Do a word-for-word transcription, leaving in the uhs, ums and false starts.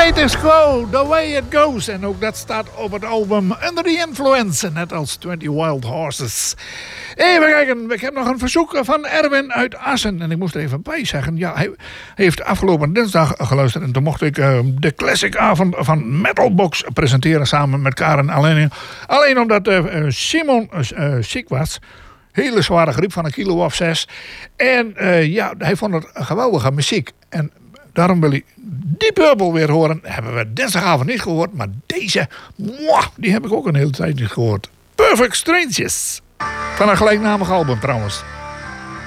Status Quo, The Way It Goes. En ook dat staat op het album Under the Influence. Net als twintig Wild Horses. Even kijken, ik heb nog een verzoek van Erwin uit Assen. En ik moest er even bij zeggen. Ja, hij heeft afgelopen dinsdag geluisterd. En toen mocht ik uh, de classic avond van Metalbox presenteren samen met Karen. Alleen, alleen omdat uh, Simon uh, ziek was. Hele zware griep van een kilo of zes. En uh, ja, hij vond het geweldige muziek. En daarom wil hij Deep Purple weer horen. Hebben we dinsdagavond niet gehoord. Maar deze, mwah, die heb ik ook een hele tijd niet gehoord. Perfect Strangers. Van een gelijknamig album trouwens.